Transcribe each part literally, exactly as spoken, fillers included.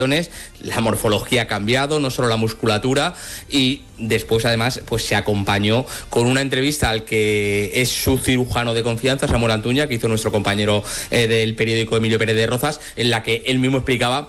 la morfología ha cambiado, no solo la musculatura, y después además pues se acompañó con una entrevista al que es su cirujano de confianza, Samuel Antuña, que hizo nuestro compañero eh, del periódico Emilio Pérez de Rozas, en la que él mismo explicaba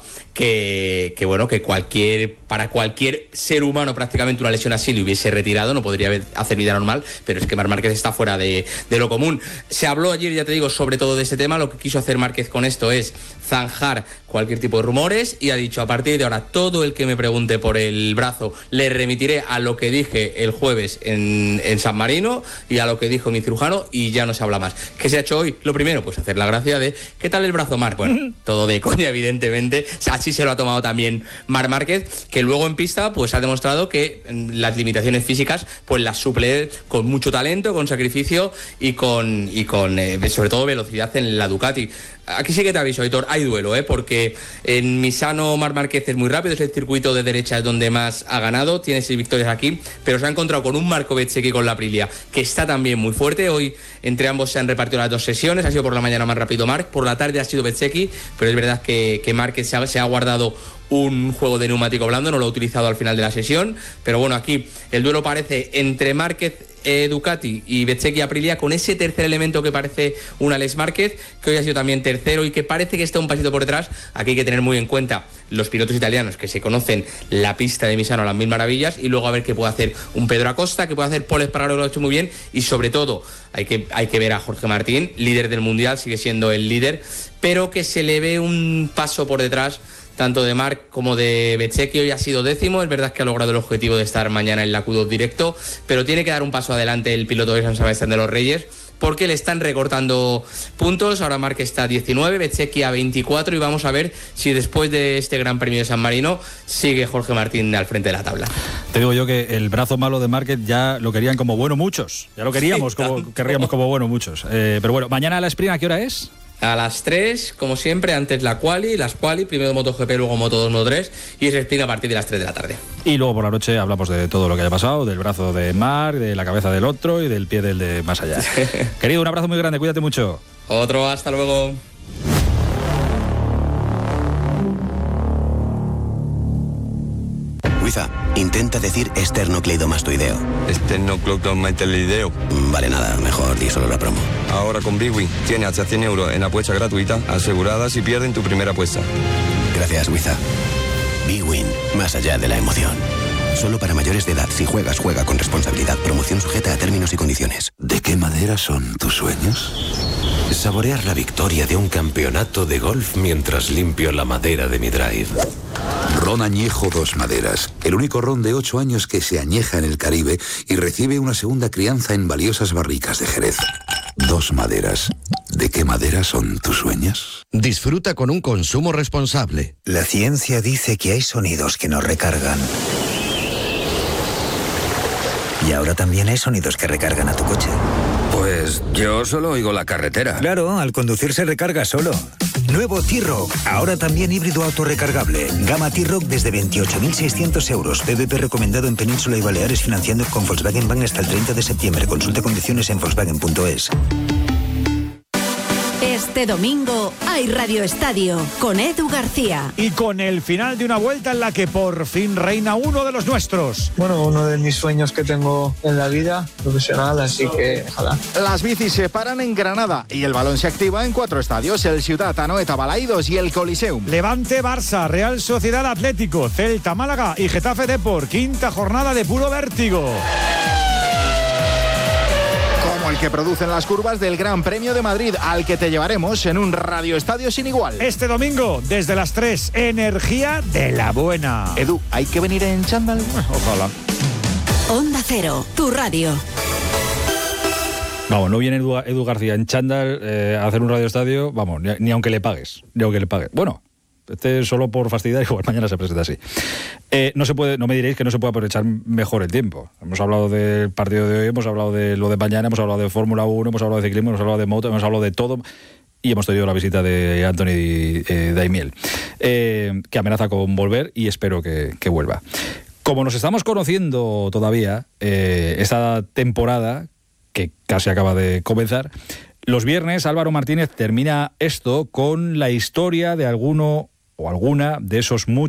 que, que bueno, que cualquier para cualquier ser humano prácticamente una lesión así le hubiese retirado, no podría hacer vida normal, pero es que Marc Márquez está fuera de, de lo común. Se habló ayer, ya te digo, sobre todo de este tema. Lo que quiso hacer Márquez con esto es zanjar cualquier tipo de rumores y ha dicho: a partir de ahora todo el que me pregunte por el brazo le remitiré a lo que dije el jueves en, en San Marino y a lo que dijo mi cirujano, y ya no se habla más. ¿Qué se ha hecho hoy? Lo primero, pues hacer la gracia de ¿qué tal el brazo, Marc? Bueno, todo de coña, evidentemente. Así se lo ha tomado también Marc Márquez, que luego en pista pues ha demostrado que las limitaciones físicas pues las suple con mucho talento, con sacrificio y con, y con eh, sobre todo velocidad en la Ducati. Aquí sí que te aviso, Aitor, hay duelo, ¿eh? Porque en Misano Marc Márquez es muy rápido, es el circuito de derecha es donde más ha ganado, tiene seis victorias aquí, pero se ha encontrado con un Marco Bezzecchi con la Aprilia, que está también muy fuerte. Hoy entre ambos se han repartido las dos sesiones, ha sido por la mañana más rápido Marc, por la tarde ha sido Bezzecchi, pero es verdad que, que Márquez se ha, se ha guardado un juego de neumático blando, no lo ha utilizado al final de la sesión, pero bueno, aquí el duelo parece entre Márquez, eh, Ducati y Bezzecchi Aprilia, con ese tercer elemento que parece un Alex Márquez, que hoy ha sido también tercero y que parece que está un pasito por detrás. Aquí hay que tener muy en cuenta los pilotos italianos que se conocen la pista de Misano a las mil maravillas, y luego a ver qué puede hacer un Pedro Acosta, que puede hacer Pol Espargaro, que lo ha hecho muy bien, y sobre todo hay que, hay que ver a Jorge Martín, líder del Mundial, sigue siendo el líder, pero que se le ve un paso por detrás tanto de Marc como de Bezzecchi. Hoy ha sido décimo, es verdad que ha logrado el objetivo de estar mañana en la Q dos directo, pero tiene que dar un paso adelante el piloto de San Sebastián de los Reyes, porque le están recortando puntos. Ahora Marc está a diecinueve, Bezzecchi a veinticuatro, y vamos a ver si después de este Gran Premio de San Marino sigue Jorge Martín al frente de la tabla. Te digo yo que el brazo malo de Márquez ya lo querían como bueno muchos, ya lo queríamos, sí, como querríamos como bueno muchos. Eh, pero bueno, mañana la sprint, ¿a qué hora es? A las tres, como siempre, antes la quali, las quali, primero MotoGP, luego Moto dos, Moto tres, y ese sprint a partir de las tres de la tarde. Y luego por la noche hablamos de todo lo que haya pasado, del brazo de Marc, de la cabeza del otro y del pie del de más allá. Querido, un abrazo muy grande, cuídate mucho. Otro, hasta luego. Wiza, intenta decir esternocleidomastoideo. Esternocleidomastoideo. Vale, nada, mejor di solo la promo. Ahora con Big Win tienes hasta cien euros en apuesta gratuita asegurada si pierden tu primera apuesta. Gracias, Wiza. Big Win, más allá de la emoción. Solo para mayores de edad. Si juegas, juega con responsabilidad. Promoción sujeta a términos y condiciones. ¿De qué madera son tus sueños? Saborear la victoria de un campeonato de golf mientras limpio la madera de mi drive. Ron Añejo Dos Maderas, el único ron de ocho años que se añeja en el Caribe y recibe una segunda crianza en valiosas barricas de Jerez. Dos Maderas. ¿De qué madera son tus sueños? Disfruta con un consumo responsable. La ciencia dice que hay sonidos que nos recargan. Y ahora también hay sonidos que recargan a tu coche. Pues yo solo oigo la carretera. Claro, al conducir se recarga solo. Nuevo T-Roc, ahora también híbrido autorrecargable. Gama T-Roc desde veintiocho mil seiscientos euros. P V P recomendado en Península y Baleares, financiando con Volkswagen Bank hasta el treinta de septiembre. Consulte condiciones en Volkswagen punto es. Este domingo hay Radio Estadio con Edu García. Y con el final de una vuelta en la que por fin reina uno de los nuestros. Bueno, uno de mis sueños que tengo en la vida profesional, así que ojalá. Las bicis se paran en Granada y el balón se activa en cuatro estadios: el Ciutat, Anoeta, Balaidos y el Coliseum. Levante, Barça, Real Sociedad Atlético, Celta, Málaga y Getafe Depor. Quinta jornada de puro vértigo. El que producen las curvas del Gran Premio de Madrid, al que te llevaremos en un Radio Estadio sin igual. Este domingo, desde las tres, energía de la buena. Edu, ¿hay que venir en chándal? Ojalá. Onda Cero, tu radio. Vamos, no viene Edu, Edu García en chándal eh, a hacer un Radio Estadio, vamos, ni, ni aunque le pagues, ni aunque le pagues. Bueno, este solo por fastidiar, igual mañana se presenta así. Eh, no se puede, no me diréis que no se puede aprovechar mejor el tiempo. Hemos hablado del partido de hoy, hemos hablado de lo de mañana, hemos hablado de Fórmula uno, hemos hablado de ciclismo, hemos hablado de moto, hemos hablado de todo, y hemos tenido la visita de Anthony eh, Daimiel, eh, que amenaza con volver y espero que, que vuelva. Como nos estamos conociendo todavía, eh, esta temporada, que casi acaba de comenzar, los viernes Álvaro Martínez termina esto con la historia de alguno o alguna de esos muchos